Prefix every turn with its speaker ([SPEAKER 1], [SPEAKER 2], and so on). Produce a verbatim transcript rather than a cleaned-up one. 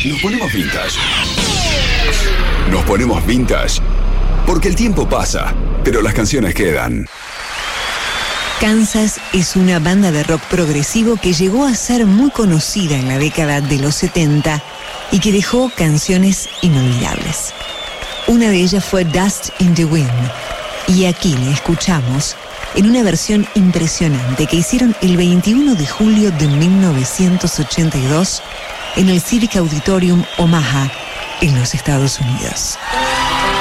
[SPEAKER 1] Nos ponemos vintage. Nos ponemos vintage porque el tiempo pasa, pero las canciones quedan.
[SPEAKER 2] Kansas es una banda de rock progresivo que llegó a ser muy conocida en la década de los setenta y que dejó canciones inolvidables. Una de ellas fue Dust in the Wind, y aquí la escuchamos en una versión impresionante que hicieron el veintiuno de julio de mil novecientos ochenta y dos en el Civic Auditorium Omaha, en los Estados Unidos.